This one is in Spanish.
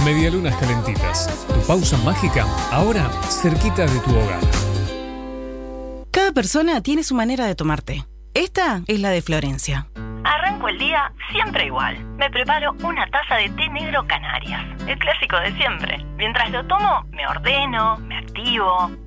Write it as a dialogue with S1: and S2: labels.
S1: Medialunas calentitas. Tu pausa mágica, ahora cerquita de tu hogar.
S2: Cada persona tiene su manera de tomar té. Esta es la de Florencia.
S3: Arranco el día siempre igual. Me preparo una taza de té negro Canarias, el clásico de siempre. Mientras lo tomo, me ordeno, me activo.